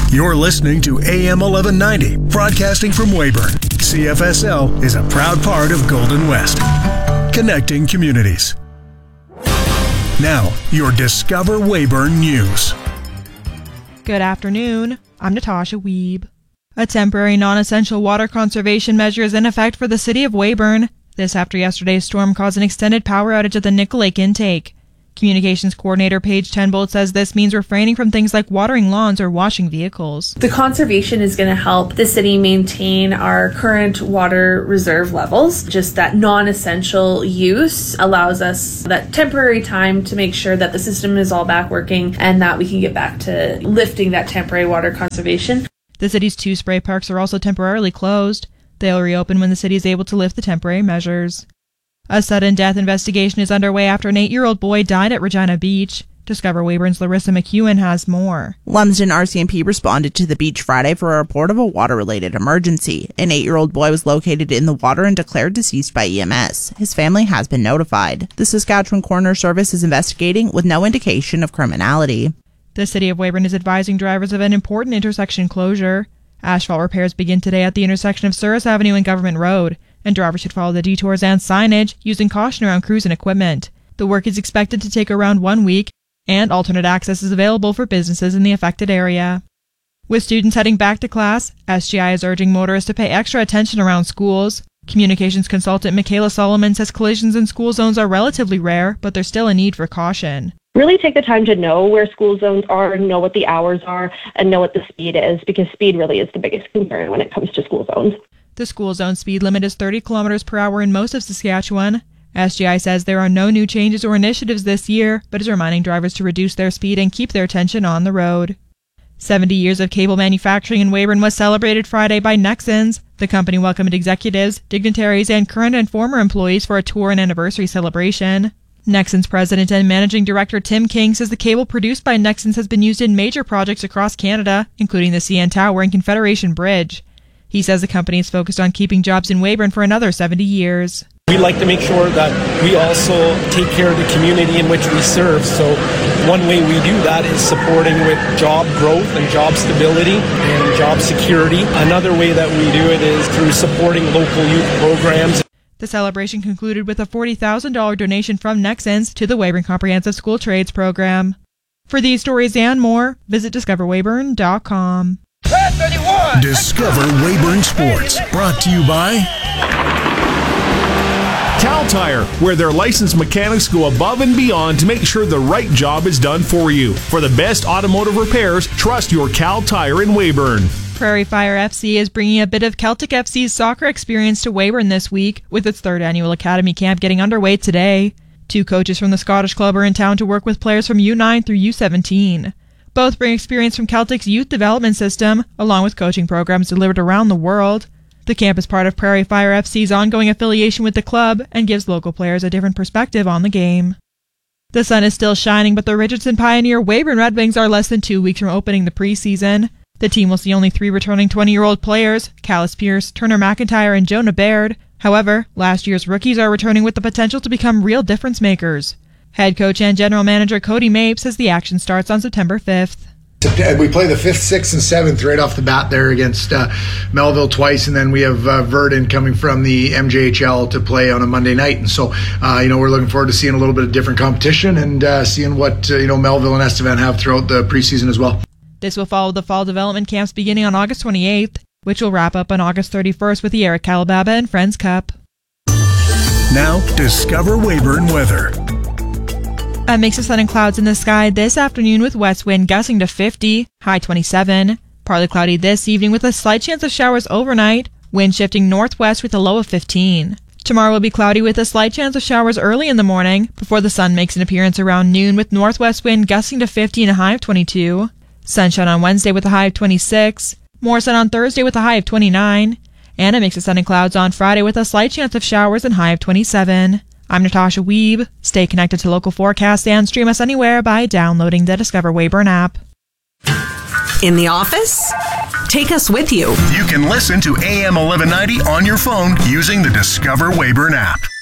You're listening to AM 1190, broadcasting from Weyburn. CFSL is a proud part of Golden West, connecting communities. Now, your Discover Weyburn News. Good afternoon. I'm Natasha Wiebe. A temporary non-essential water conservation measure is in effect for the city of Weyburn. This after yesterday's storm caused an extended power outage at the Nickel Lake intake. Communications Coordinator Paige Tenbolt says this means refraining from things like watering lawns or washing vehicles. The conservation is going to help the city maintain our current water reserve levels. Just that non-essential use allows us that temporary time to make sure that the system is all back working and that we can get back to lifting that temporary water conservation. The city's 2 spray parks are also temporarily closed. They'll reopen when the city is able to lift the temporary measures. A sudden death investigation is underway after an 8-year-old boy died at Regina Beach. Discover Weyburn's Larissa McEwen has more. Lumsden RCMP responded to the beach Friday for a report of a water-related emergency. An 8-year-old boy was located in the water and declared deceased by EMS. His family has been notified. The Saskatchewan Coroner Service is investigating with no indication of criminality. The city of Weyburn is advising drivers of an important intersection closure. Asphalt repairs begin today at the intersection of Souris Avenue and Government Road, and drivers should follow the detours and signage, using caution around crews and equipment. The work is expected to take around 1 week, and alternate access is available for businesses in the affected area. With students heading back to class, SGI is urging motorists to pay extra attention around schools. Communications consultant Michaela Solomon says collisions in school zones are relatively rare, but there's still a need for caution. Really take the time to know where school zones are, know what the hours are, and know what the speed is, because speed really is the biggest concern when it comes to school zones. The school zone speed limit is 30 kilometers per hour in most of Saskatchewan. SGI says there are no new changes or initiatives this year, but is reminding drivers to reduce their speed and keep their attention on the road. 70 years of cable manufacturing in Weyburn was celebrated Friday by Nexans. The company welcomed executives, dignitaries, and current and former employees for a tour and anniversary celebration. Nexans President and Managing Director Tim King says the cable produced by Nexans has been used in major projects across Canada, including the CN Tower and Confederation Bridge. He says the company is focused on keeping jobs in Weyburn for another 70 years. We like to make sure that we also take care of the community in which we serve. So one way we do that is supporting with job growth and job stability and job security. Another way that we do it is through supporting local youth programs. The celebration concluded with a $40,000 donation from Nexans to the Weyburn Comprehensive School Trades Program. For these stories and more, visit discoverweyburn.com. Discover Weyburn Sports, brought to you by Cal Tire, where their licensed mechanics go above and beyond to make sure the right job is done for you. For the best automotive repairs, trust your Cal Tire in Weyburn. Prairie Fire FC is bringing a bit of Celtic FC's soccer experience to Weyburn this week, with its 3rd annual academy camp getting underway today. 2 coaches from the Scottish club are in town to work with players from U9 through U17. Both bring experience from Celtic's youth development system, along with coaching programs delivered around the world. The camp is part of Prairie Fire FC's ongoing affiliation with the club and gives local players a different perspective on the game. The sun is still shining, but the Richardson Pioneer Weyburn Red Wings are less than 2 weeks from opening the preseason. The team will see only 3 returning 20-year-old players, Callis Pierce, Turner McIntyre, and Jonah Baird. However, last year's rookies are returning with the potential to become real difference makers. Head coach and general manager Cody Mapes says the action starts on September 5th. We play the 5th, 6th, and 7th right off the bat there against Melville twice, and then we have Verdun coming from the MJHL to play on a Monday night. And so, we're looking forward to seeing a little bit of different competition and seeing what Melville and Estevan have throughout the preseason as well. This will follow the fall development camps beginning on August 28th, which will wrap up on August 31st with the Eric Calababa and Friends Cup. Now, Discover Weyburn weather. A mix of sun and clouds in the sky this afternoon with west wind gusting to 50, high 27. Partly cloudy this evening with a slight chance of showers overnight, wind shifting northwest with a low of 15. Tomorrow will be cloudy with a slight chance of showers early in the morning before the sun makes an appearance around noon with northwest wind gusting to 50 and a high of 22. Sunshine on Wednesday with a high of 26. More sun on Thursday with a high of 29. And a mix of sun and clouds on Friday with a slight chance of showers and high of 27. I'm Natasha Wiebe. Stay connected to local forecasts and stream us anywhere by downloading the Discover Weyburn app. In the office? Take us with you. You can listen to AM 1190 on your phone using the Discover Weyburn app.